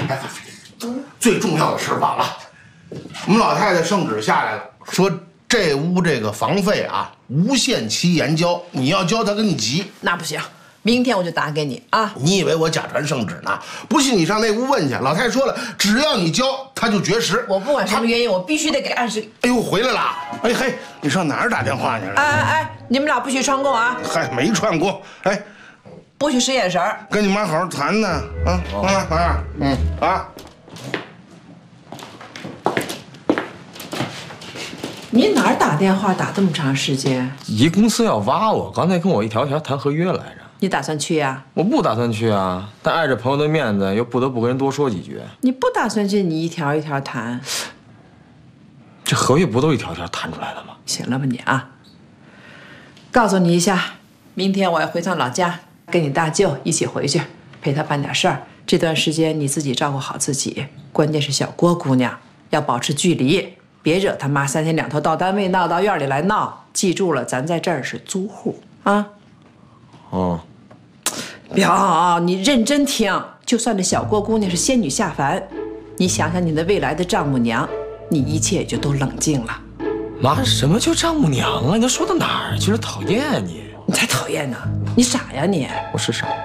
最重要的事晚了，我们老太太圣旨下来了，说这屋这个房费啊，无限期延交，你要交她跟你急。 那不行，明天我就打给你啊！ 你以为我假传圣旨呢？不信你上那屋问去，老太太说了，只要你交，她就绝食。 我不管什么原因，我必须得给按时。 哎呦，回来了！哎嘿，你上哪儿打电话去了？ 哎，你们俩不许串供啊！ 嗨，没串供。哎， 不许使眼神儿。 跟你妈好好谈呢。 你哪儿打电话打这么长时间？ 一公司要挖我，刚才跟我一条条谈合约来着。 你打算去呀？ 我不打算去啊，但碍着朋友的面子，又不得不跟人多说几句。 你不打算去，你一条一条谈。 这合约不都一条条谈出来的吗？ 行了吧你啊！告诉你一下，明天我要回趟老家，跟你大舅一起回去，陪他办点事儿。这段时间你自己照顾好自己，关键是小郭姑娘要保持距离，别惹他妈3天2头到单位闹到院里来闹。记住了，咱在这儿是租户啊。 哦。 表，你认真听，就算这小郭姑娘是仙女下凡，你想想你的未来的丈母娘，你一切也就都冷静了。 妈，什么叫丈母娘啊？你都说到哪儿去了？讨厌啊你！ 你才讨厌呢！你傻呀你！ 我是傻。